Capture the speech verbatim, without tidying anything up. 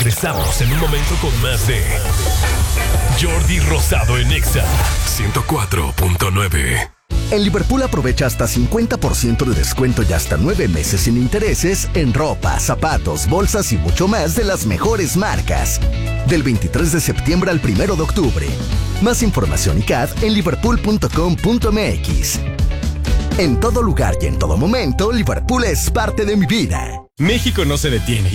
Regresamos en un momento con más de Jordi Rosado en Exa ciento cuatro punto nueve. En Liverpool aprovecha hasta cincuenta por ciento de descuento y hasta nueve meses sin intereses en ropa, zapatos, bolsas y mucho más de las mejores marcas. Del veintitrés de septiembre al primero de octubre. Más información y C A D en liverpool punto com punto m x. En todo lugar y en todo momento, Liverpool es parte de mi vida. México no se detiene